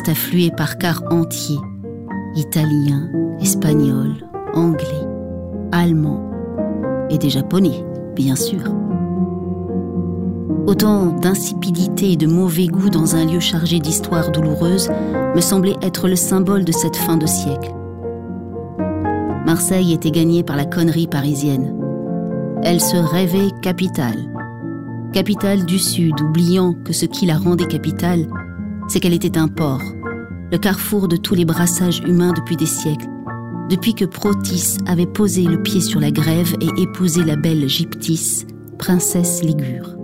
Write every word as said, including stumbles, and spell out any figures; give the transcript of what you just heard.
affluer par quarts entiers, italiens, espagnols, anglais, allemands et des japonais, bien sûr. Autant d'insipidité et de mauvais goût dans un lieu chargé d'histoires douloureuses me semblait être le symbole de cette fin de siècle. Marseille était gagnée par la connerie parisienne. Elle se rêvait capitale. Capitale du Sud, oubliant que ce qui la rendait capitale, c'est qu'elle était un port, le carrefour de tous les brassages humains depuis des siècles, depuis que Protis avait posé le pied sur la grève et épousé la belle Gyptis, princesse ligure.